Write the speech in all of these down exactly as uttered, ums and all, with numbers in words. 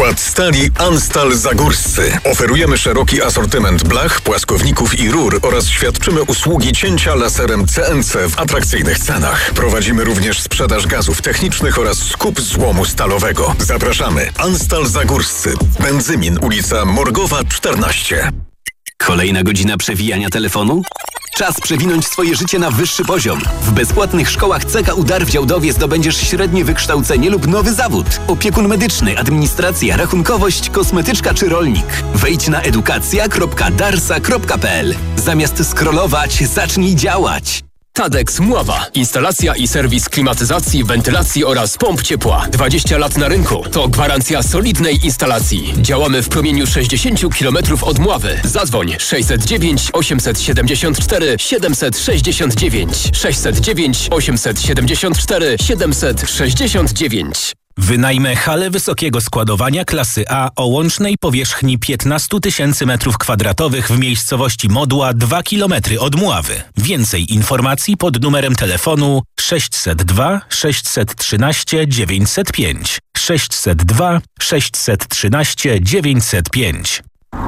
Zakład Stali Anstal Zagórscy. Oferujemy szeroki asortyment blach, płaskowników i rur oraz świadczymy usługi cięcia laserem C N C w atrakcyjnych cenach. Prowadzimy również sprzedaż gazów technicznych oraz skup złomu stalowego. Zapraszamy. Anstal Zagórscy. Benzymin, ulica Morgowa czternaście. Kolejna godzina przewijania telefonu? Czas przewinąć swoje życie na wyższy poziom. W bezpłatnych szkołach C K U Dar w Działdowie zdobędziesz średnie wykształcenie lub nowy zawód. Opiekun medyczny, administracja, rachunkowość, kosmetyczka czy rolnik. Wejdź na edukacja kropka darsa kropka p l. Zamiast scrollować, zacznij działać. Tadex Mława. Instalacja i serwis klimatyzacji, wentylacji oraz pomp ciepła. dwadzieścia lat na rynku. To gwarancja solidnej instalacji. Działamy w promieniu sześćdziesiąt kilometrów od Mławy. Zadzwoń sześćset dziewięć osiemset siedemdziesiąt cztery siedemset sześćdziesiąt dziewięć sześćset dziewięć osiemset siedemdziesiąt cztery siedemset sześćdziesiąt dziewięć. Wynajmę halę wysokiego składowania klasy A o łącznej powierzchni piętnaście tysięcy metrów kwadratowych w miejscowości Modła dwa kilometry od Mławy. Więcej informacji pod numerem telefonu sześćset dwa sześćset trzynaście dziewięćset pięć sześćset dwa sześćset trzynaście dziewięćset pięć.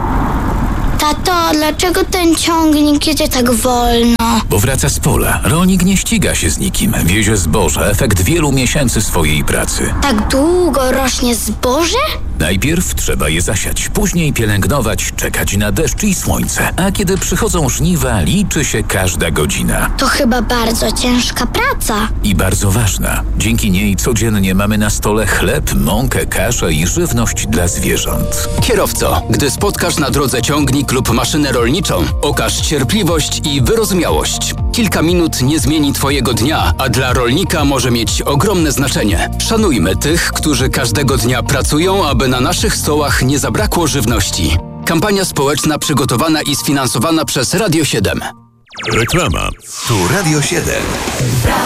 Tato, dlaczego ten ciągnik jedzie tak wolno? Bo wraca z pola. Rolnik nie ściga się z nikim. Wiezie zboże, efekt wielu miesięcy swojej pracy. Tak długo rośnie zboże? Najpierw trzeba je zasiać, później pielęgnować, czekać na deszcz i słońce. A kiedy przychodzą żniwa, liczy się każda godzina. To chyba bardzo ciężka praca. I bardzo ważna. Dzięki niej codziennie mamy na stole chleb, mąkę, kaszę i żywność dla zwierząt. Kierowco, gdy spotkasz na drodze ciągnik lub maszynę rolniczą, okaż cierpliwość i wyrozumiałość. Kilka minut nie zmieni Twojego dnia, a dla rolnika może mieć ogromne znaczenie. Szanujmy tych, którzy każdego dnia pracują, aby na naszych stołach nie zabrakło żywności. Kampania społeczna przygotowana i sfinansowana przez Radio siedem. Reklama. Tu Radio siedem.